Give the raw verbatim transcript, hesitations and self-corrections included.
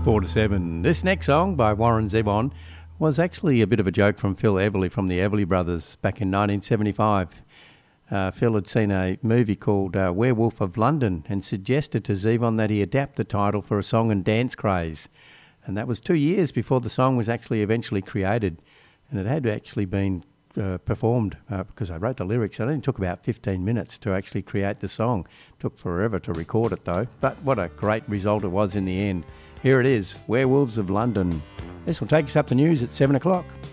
Four to seven. This next song by Warren Zevon was actually a bit of a joke from Phil Everly from the Everly Brothers back in nineteen seventy-five. Uh, Phil had seen a movie called uh, Werewolf of London and suggested to Zevon that he adapt the title for a song and dance craze. And that was two years before the song was actually eventually created. And it had actually been uh, performed uh, because I wrote the lyrics. It only took about fifteen minutes to actually create the song. It took forever to record it though. But what a great result it was in the end. Here it is, Werewolves of London. This will take us up to news at seven o'clock.